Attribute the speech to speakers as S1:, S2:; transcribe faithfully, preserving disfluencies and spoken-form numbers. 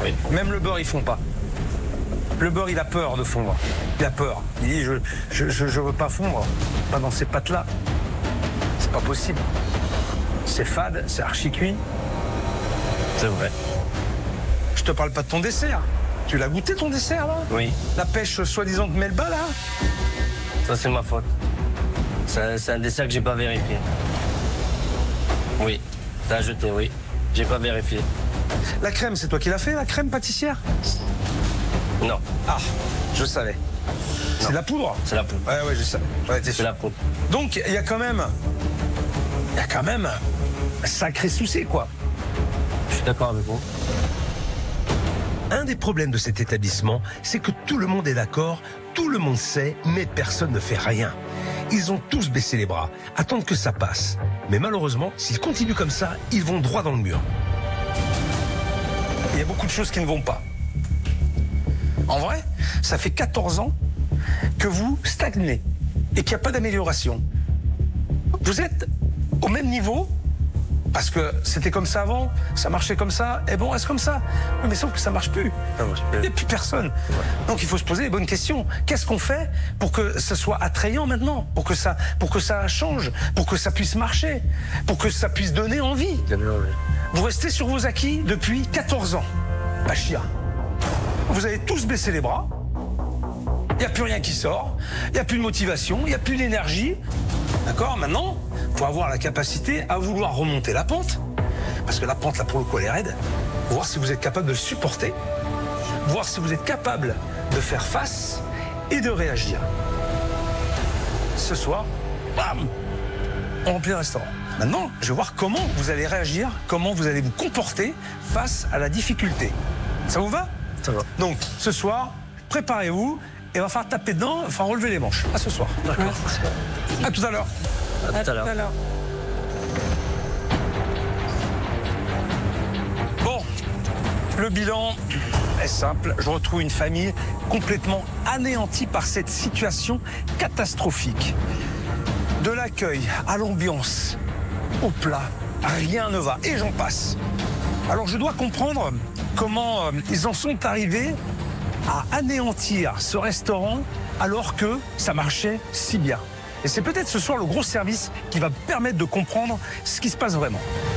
S1: Oui.
S2: Même le beurre, ils font pas. Le beurre, il a peur de fondre. Il a peur. Il dit, je je, je, je veux pas fondre. Pas dans ces pâtes-là. C'est pas possible. C'est fade, c'est archi cuit.
S1: C'est vrai.
S2: Je te parle pas de ton dessert. Tu l'as goûté ton dessert, là?
S1: Oui.
S2: La pêche soi-disant de Melba, là?
S1: Ça, c'est ma faute. C'est c'est un dessert que j'ai pas vérifié. Oui. T'as jeté, oui. J'ai pas vérifié.
S2: La crème, c'est toi qui l'as fait, la crème pâtissière?
S1: Non.
S2: Ah, je savais. C'est de la poudre?
S1: C'est la poudre.
S2: Ouais, ouais, je savais. Ouais, t'es
S1: C'est
S2: sûr.
S1: la poudre.
S2: Donc, il y a quand même... Il y a quand même un sacré souci, quoi.
S1: Je suis d'accord avec vous.
S3: Un des problèmes de cet établissement, c'est que tout le monde est d'accord, tout le monde sait, mais personne ne fait rien. Ils ont tous baissé les bras, attendent que ça passe. Mais malheureusement, s'ils continuent comme ça, ils vont droit dans le mur.
S2: Il y a beaucoup de choses qui ne vont pas. En vrai, ça fait quatorze ans que vous stagnez et qu'il n'y a pas d'amélioration. Vous êtes au même niveau parce que c'était comme ça avant, ça marchait comme ça, et bon, reste comme ça. Oui, mais sauf que ça marche plus.
S1: Ça marche plus.
S2: Il n'y a plus personne.
S1: Ouais.
S2: Donc il faut se poser les bonnes questions. Qu'est-ce qu'on fait pour que ça soit attrayant maintenant, pour que ça, pour que ça change, pour que ça puisse marcher, pour que ça puisse donner envie? Vous restez sur vos acquis depuis quatorze ans. Bachir. Vous avez tous baissé les bras. Il n'y a plus rien qui sort. Il n'y a plus de motivation. Il n'y a plus d'énergie. D'accord? Maintenant, il faut avoir la capacité à vouloir remonter la pente. Parce que la pente, là, pour le coup, elle est raide. Voir si vous êtes capable de le supporter. Voir si vous êtes capable de faire face et de réagir. Ce soir, bam, on remplit le restaurant. Maintenant, je vais voir comment vous allez réagir, comment vous allez vous comporter face à la difficulté. Ça vous va?
S1: Ça va.
S2: Donc, ce soir, préparez-vous et on va faire taper dedans, enfin relever les manches. À ce soir.
S1: D'accord.
S2: À tout à l'heure.
S1: À tout à l'heure.
S2: Bon, le bilan est simple. Je retrouve une famille complètement anéantie par cette situation catastrophique. De l'accueil à l'ambiance, au plat, rien ne va. Et j'en passe. Alors je dois comprendre comment euh, ils en sont arrivés à anéantir ce restaurant alors que ça marchait si bien. Et c'est peut-être ce soir le gros service qui va permettre de comprendre ce qui se passe vraiment.